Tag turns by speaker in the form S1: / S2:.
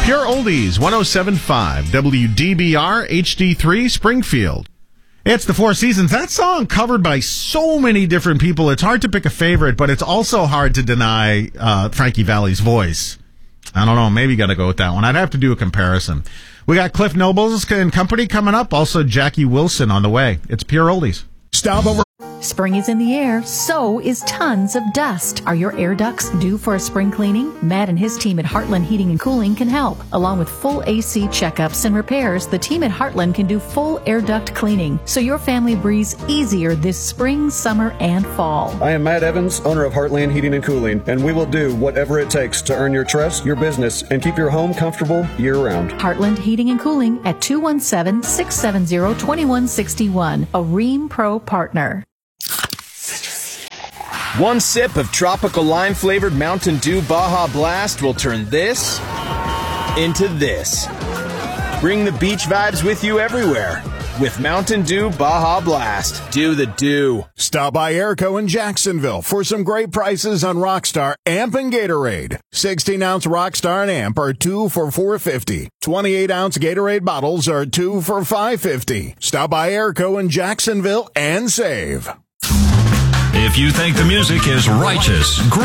S1: Pure Oldies, 107.5, WDBR HD3 Springfield. It's the Four Seasons. That song covered by so many different people. It's hard to pick a favorite, but it's also hard to deny Frankie Valli's voice. I don't know. Maybe you got to go with that one. I'd have to do a comparison. We got Cliff Nobles and company coming up. Also, Jackie Wilson on the way. It's Pure Oldies.
S2: Stop over.
S3: Spring is in the air, so is tons of dust. Are your air ducts due for a spring cleaning? Matt and his team at Heartland Heating and Cooling can help. Along with full AC checkups and repairs, the team at Heartland can do full air duct cleaning, so your family breathes easier this spring, summer, and fall.
S4: I am Matt Evans, owner of Heartland Heating and Cooling, and we will do whatever it takes to earn your trust, your business, and keep your home comfortable year-round.
S3: Heartland Heating and Cooling at 217-670-2161, a Rheem Pro partner.
S5: One sip of tropical lime-flavored Mountain Dew Baja Blast will turn this into this. Bring the beach vibes with you everywhere with Mountain Dew Baja Blast. Do the dew.
S2: Stop by Airco in Jacksonville for some great prices on Rockstar Amp and Gatorade. 16-ounce Rockstar and Amp are 2 for $4.50. 28-ounce Gatorade bottles are 2 for $5.50. Stop by Airco in Jacksonville and save.
S6: If you think the music is righteous, great.